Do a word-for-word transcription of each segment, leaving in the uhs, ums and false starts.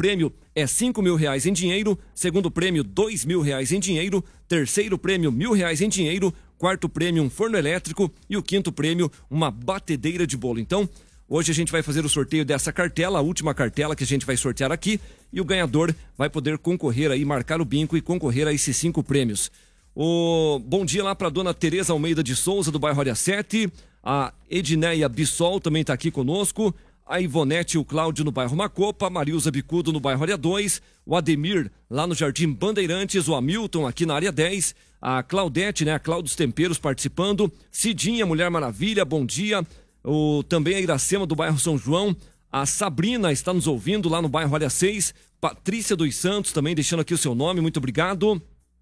prêmio é cinco mil reais em dinheiro, segundo prêmio dois mil reais em dinheiro, terceiro prêmio mil reais em dinheiro, quarto prêmio um forno elétrico e o quinto prêmio uma batedeira de bolo. Então, hoje a gente vai fazer o sorteio dessa cartela, a última cartela que a gente vai sortear aqui, e o ganhador vai poder concorrer aí, marcar o binco e concorrer a esses cinco prêmios. O bom dia lá para dona Tereza Almeida de Souza, do bairro Área sete, a Edneia Bissol também está aqui conosco, a Ivonete e o Cláudio no bairro Macopa, a Marilza Bicudo no bairro Área dois, o Ademir lá no Jardim Bandeirantes, o Hamilton aqui na Área dez, a Claudete, né, a Cláudio Temperos participando, Cidinha, Mulher Maravilha, bom dia, o, também a Iracema do bairro São João, a Sabrina está nos ouvindo lá no bairro Área seis, Patrícia dos Santos também deixando aqui o seu nome, muito obrigado.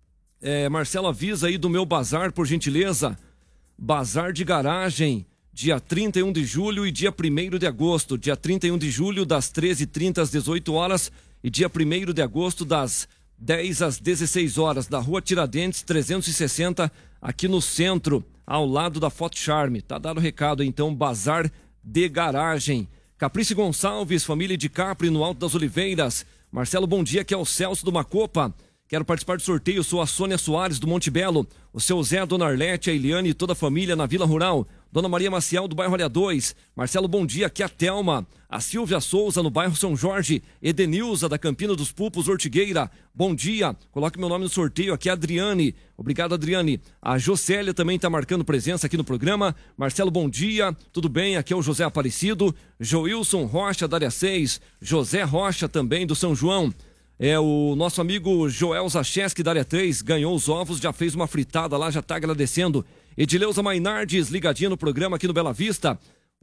É, Marcelo, avisa aí do meu bazar, por gentileza, bazar de garagem, dia trinta e um de julho e dia primeiro de agosto. Dia trinta e um de julho, das treze e trinta às dezoito horas. E dia primeiro de agosto, das dez às dezesseis horas. Da rua Tiradentes, trezentos e sessenta, aqui no centro, ao lado da Foto Charme. Tá dado o recado, então, bazar de garagem. Caprice Gonçalves, família de Capri, no Alto das Oliveiras. Marcelo, bom dia, que é o Celso do Macopa. Quero participar do sorteio, sou a Sônia Soares do Monte Belo, o seu Zé, a dona Arlete, a Eliane e toda a família na Vila Rural, dona Maria Maciel do bairro Área dois, Marcelo, bom dia, aqui é a Thelma, a Silvia Souza no bairro São Jorge, Edenilza da Campina dos Pulpos, Ortigueira, bom dia, coloque meu nome no sorteio, aqui é a Adriane, obrigado Adriane, a Jocélia também está marcando presença aqui no programa, Marcelo, bom dia, tudo bem, aqui é o José Aparecido, Joilson Rocha da Área seis, José Rocha também do São João. É, o nosso amigo Joel Zacheski da Área três ganhou os ovos, já fez uma fritada lá, já tá agradecendo. Edileuza Mainardes, ligadinha no programa aqui no Bela Vista.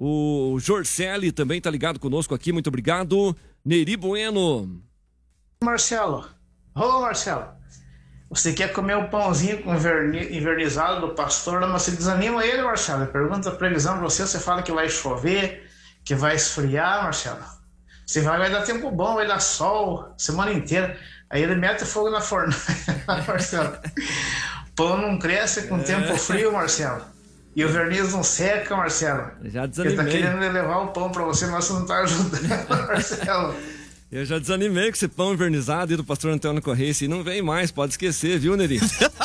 O Jorcelli também tá ligado conosco aqui, muito obrigado. Neri Bueno. Marcelo, ô Marcelo, você quer comer o pãozinho com verni- invernizado do pastor, mas você desanima ele, Marcelo. Pergunta a previsão pra você, você fala que vai chover, que vai esfriar, Marcelo. Você vai, vai dar tempo bom, vai dar sol, semana inteira. Aí ele mete fogo na fornalha, Marcelo. Pão não cresce com é. tempo frio, Marcelo. E o verniz não seca, Marcelo. Já desanimei. Ele tá querendo levar o pão pra você, mas você não tá ajudando, Marcelo. Eu já desanimei com esse pão invernizado aí do pastor Antônio Correia. Se não vem mais, pode esquecer, viu, Neri?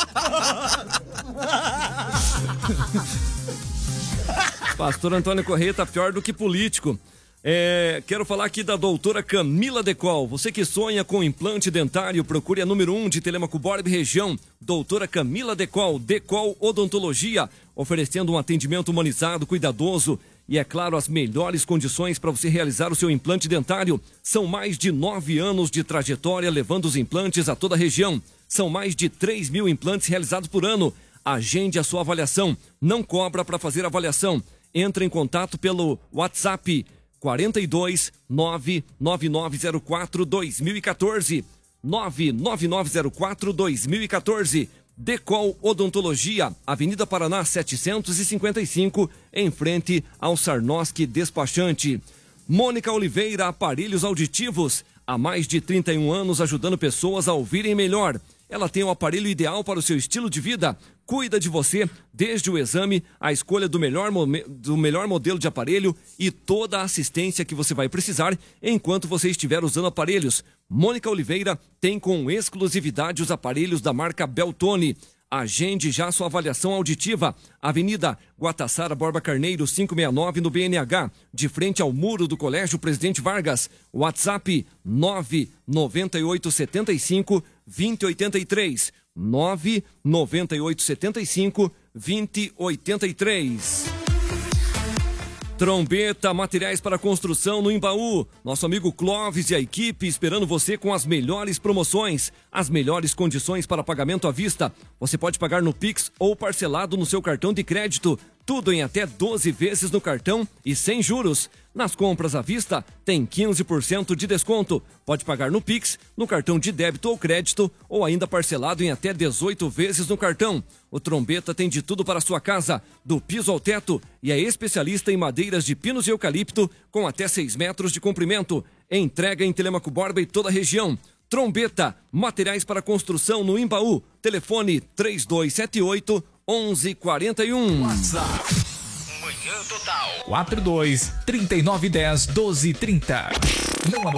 Pastor Antônio Correia tá pior do que político. É, quero falar aqui da doutora Camila Decol. Você que sonha com implante dentário, procure a número um de Telêmaco Borba e região. Doutora Camila Decol, Decol Odontologia, oferecendo um atendimento humanizado, cuidadoso e, é claro, as melhores condições para você realizar o seu implante dentário. São mais de nove anos de trajetória levando os implantes a toda a região. São mais de três mil implantes realizados por ano. Agende a sua avaliação. Não cobra para fazer avaliação. Entre em contato pelo WhatsApp quarenta e dois, nove nove nove zero quatro, dois mil e quatorze, nove nove nove zero quatro, dois mil e quatorze. Decol Odontologia, Avenida Paraná setecentos e cinquenta e cinco, em frente ao Sarnoski Despachante. Mônica Oliveira, aparelhos auditivos, há mais de trinta e um anos ajudando pessoas a ouvirem melhor. Ela tem o aparelho ideal para o seu estilo de vida. Cuida de você desde o exame, a escolha do melhor, do melhor modelo de aparelho e toda a assistência que você vai precisar enquanto você estiver usando aparelhos. Mônica Oliveira tem com exclusividade os aparelhos da marca Beltone. Agende já sua avaliação auditiva. Avenida Guataçara Borba Carneiro, quinhentos e sessenta e nove, no B N H, de frente ao muro do Colégio Presidente Vargas. WhatsApp nove nove oito sete cinco, dois zero oito três. nove nove oito sete cinco, dois zero oito três. Trombeta, materiais para construção no Imbaú. Nosso amigo Clóvis e a equipe esperando você com as melhores promoções, as melhores condições para pagamento à vista. Você pode pagar no Pix ou parcelado no seu cartão de crédito. Tudo em até doze vezes no cartão e sem juros. Nas compras à vista, tem quinze por cento de desconto. Pode pagar no Pix, no cartão de débito ou crédito, ou ainda parcelado em até dezoito vezes no cartão. O Trombeta tem de tudo para a sua casa, do piso ao teto, e é especialista em madeiras de pinos e eucalipto, com até seis metros de comprimento. Entrega em Telêmaco Borba e toda a região. Trombeta, materiais para construção no Imbaú. Telefone três dois sete oito, onze quarenta e um. WhatsApp. Manhã Total. quatro dois, trinta e nove dez, doze trinta. Não